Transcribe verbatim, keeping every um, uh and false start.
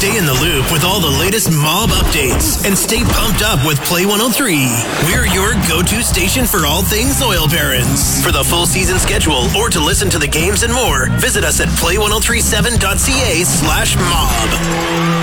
Stay in the loop with all the latest mob updates and stay pumped up with Play one oh three. We're your go-to station for all things Oil Barons. For the full season schedule or to listen to the games and more, visit us at play ten thirty-seven dot c a slash mob.